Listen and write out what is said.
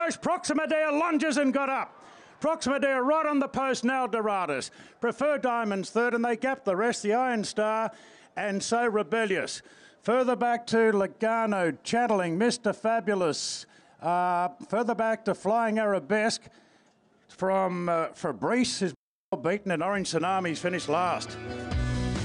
Proxima Dea lunges and got up. Proxima Dea right on the post now, Doratus. Prefer Diamonds third, and they gap the rest, the Iron Star, and So Rebellious. Further back to Logano, Channeling, Mr. Fabulous. Further back to Flying Arabesque from Fabrice is beaten, and Orange Tsunami's finished last.